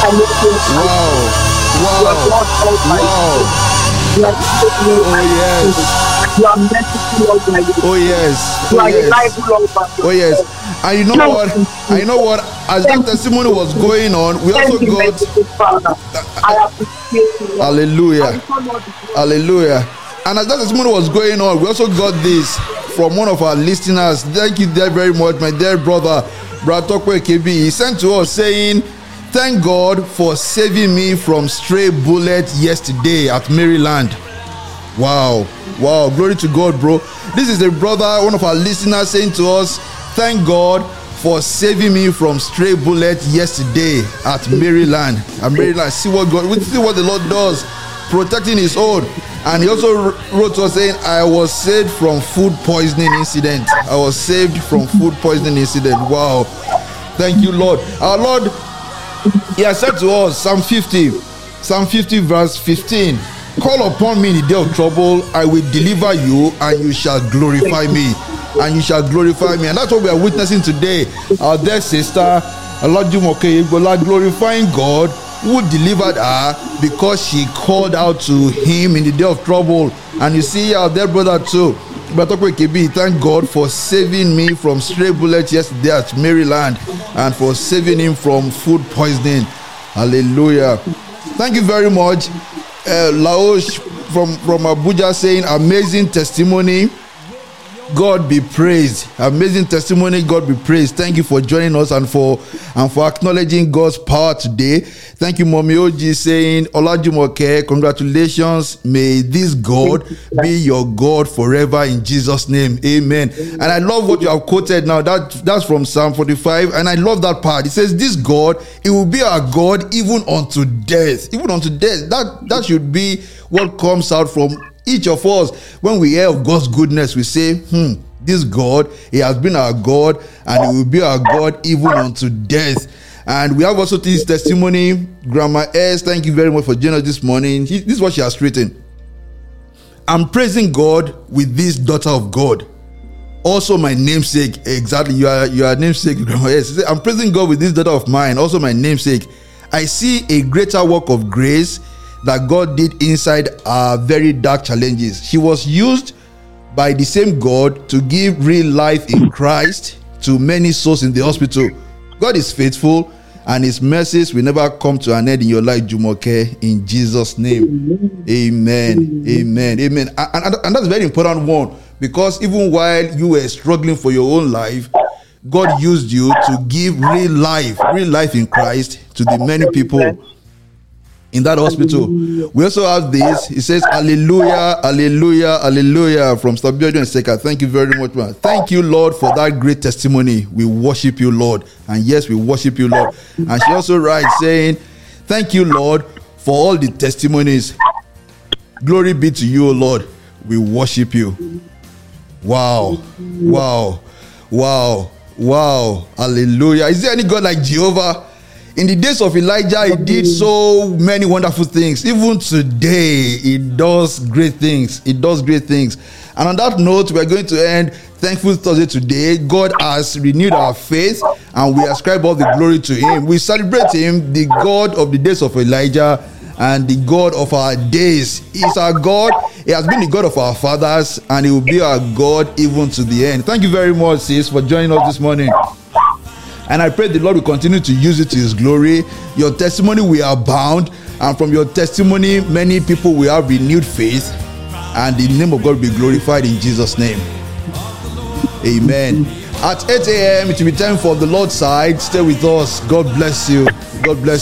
Wow. Oh yes. Oh yes. And you know what? And you know what? As that testimony was going on, we also got Hallelujah. Hallelujah. And as that testimony was going on, we also got this from one of our listeners. Thank you very much, my dear brother, Bratokwe KB. He sent to us saying, "Thank God for saving me from stray bullet yesterday at Maryland." Wow. Glory to God, bro. This is a brother, one of our listeners, saying to us, "Thank God for saving me from stray bullet yesterday at Maryland." At Maryland, see what the Lord does, protecting His own. And he also wrote to us saying, "I was saved from food poisoning incident." I was saved from food poisoning incident. Wow. Thank you, Lord. Our Lord, He has said to us, Psalm 50 verse 15, "Call upon me in the day of trouble, I will deliver you, and you shall glorify me." And you shall glorify me. And that's what we are witnessing today. Our dear sister, Olajumoke Igbola, glorifying God who delivered her because she called out to Him in the day of trouble. And you see our dear brother too, Batokwe KB, thank God for saving me from stray bullets yesterday at Maryland and for saving him from food poisoning. Hallelujah. Thank you very much. Laosh from Abuja saying, "Amazing testimony. God be praised." Amazing testimony. God be praised. Thank you for joining us and for acknowledging God's power today. Thank you, Mommy Oji, saying, "Olajumoke, congratulations. May this God be your God forever in Jesus' name. Amen." And I love what you have quoted now. That's from Psalm 45. And I love that part. It says, "This God, He will be our God even unto death." Even unto death. That should be what comes out from each of us. When we hear of God's goodness, we say, this God, He has been our God, and He will be our God even unto death. And we have also this testimony. Grandma S, thank you very much for joining us this morning. This is what she has written. "I'm praising God with this daughter of God. Also my namesake." Exactly, you are namesake, Grandma S. She said, "I'm praising God with this daughter of mine, also my namesake. I see a greater work of grace that God did inside our very dark challenges. She was used by the same God to give real life in Christ to many souls in the hospital. God is faithful, and His mercies will never come to an end in your life, Jumoke, in Jesus' name." Amen. Amen. Amen. And that's a very important one, because even while you were struggling for your own life, God used you to give real life in Christ to the many people in that hospital. We also have this. It says, "Hallelujah, hallelujah, hallelujah," from Stabiojo and Seka. Thank you very much, man. Thank you, Lord, for that great testimony. We worship you, Lord. And yes, we worship you, Lord. And she also writes saying, "Thank you, Lord, for all the testimonies. Glory be to you, O Lord. We worship you." Wow. Hallelujah. Is there any God like Jehovah? In the days of Elijah, He did so many wonderful things. Even today, He does great things. And on that note, we are going to end Thankful Thursday today. God has renewed our faith, and we ascribe all the glory to Him. We celebrate Him, the God of the days of Elijah and the God of our days. He is our God. He has been the God of our fathers, and He will be our God even to the end. Thank you very much, sis, for joining us this morning. And I pray the Lord will continue to use it to His glory. Your testimony will abound, and from your testimony, many people will have renewed faith, and the name of God will be glorified in Jesus' name. Amen. At 8 a.m., it will be time for the Lord's side. Stay with us. God bless you. God bless you.